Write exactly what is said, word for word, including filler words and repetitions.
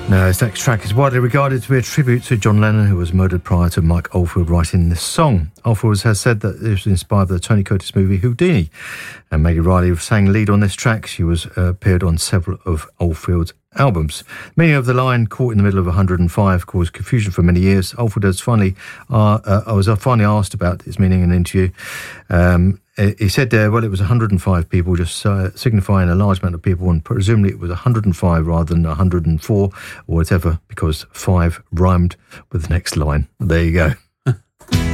Now, this next track is widely regarded to be a tribute to John Lennon, who was murdered prior to Mike Oldfield writing this song. Oldfield has said that it was inspired by the Tony Curtis movie Houdini, and Maggie Riley sang lead on this track. She was uh, appeared on several of Oldfield's albums. The meaning of the line "caught in the middle of one hundred and five" caused confusion for many years. Oldfield has finally, uh, uh, I was finally asked about its meaning in an interview. Um, he said, uh, well, it was one hundred and five people, just uh, signifying a large amount of people, and presumably it was one hundred and five rather than one hundred and four or whatever, because five rhymed with the next line. There you go.